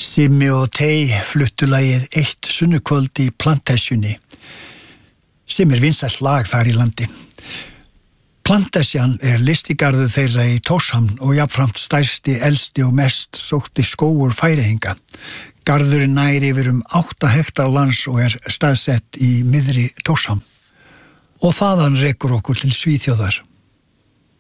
Simmi og Tei fluttu lagið Eitt sunnukvöld í Plantasjunni, sem vinsælt lag þar í landi. Plantasjan listigarður þeirra í Tórshavn og jafnframt stærsti, elsti og mest sótti skógur Færeyinga. Garðurinn nær yfir 8 hektar lands og staðsett í miðri Tórshavn. Og þaðan rekur okkur til Svíþjóðar.